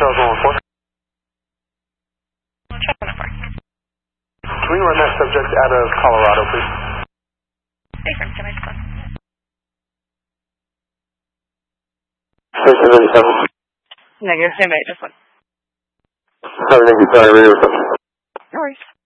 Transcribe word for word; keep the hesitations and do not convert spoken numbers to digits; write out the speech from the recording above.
Charles one one four. Can we run that subject out of Colorado, please? Affirm, can I just one? Station thirty-seven. Negative, same eight, just one. Sorry, thank you, sorry, radio reception. No worries.